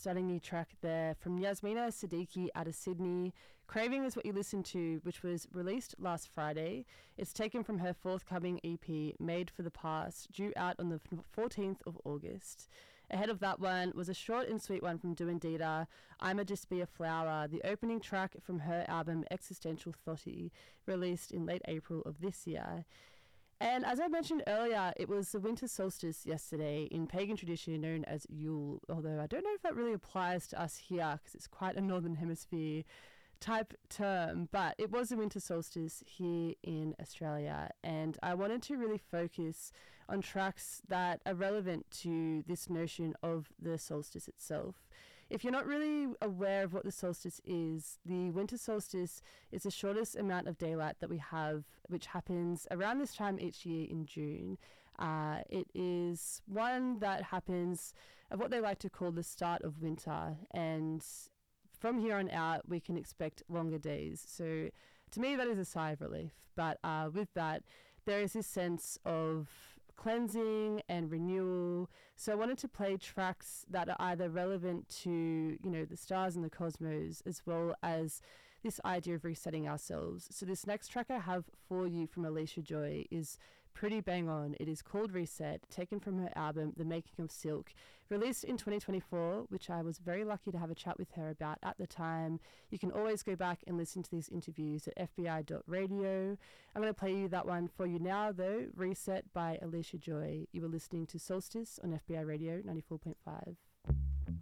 stunning new track there from Yasmina Siddiqui out of Sydney. Craving is what you listened to, which was released last Friday. It's taken from her forthcoming EP, Made for the Past, due out on the 14th of August. Ahead of that one was a short and sweet one from Duandita, I'ma Just Be a Flower, the opening track from her album Existential Thotty, released in late April of this year. And as I mentioned earlier, it was the winter solstice yesterday, in pagan tradition known as Yule, although I don't know if that really applies to us here because it's quite a northern hemisphere type term, but it was the winter solstice here in Australia, and I wanted to really focus on tracks that are relevant to this notion of the solstice itself. If you're not really aware of what the solstice is, the winter solstice is the shortest amount of daylight that we have, which happens around this time each year in June. It is one that happens at what they like to call the start of winter, and from here on out, we can expect longer days. So to me, that is a sigh of relief. But with that, there is this sense of cleansing and renewal. So I wanted to play tracks that are either relevant to, you know, the stars and the cosmos, as well as this idea of resetting ourselves. So this next track I have for you from Alicia Joy is pretty bang on. It is called Reset, taken from her album The Making of Silk, released in 2024, which I was very lucky to have a chat with her about at the time. You can always go back and listen to these interviews at fbi.radio. I'm going to play you that one for you now, though. Reset by Alicia Joy. You were listening to Solstice on FBI Radio 94.5.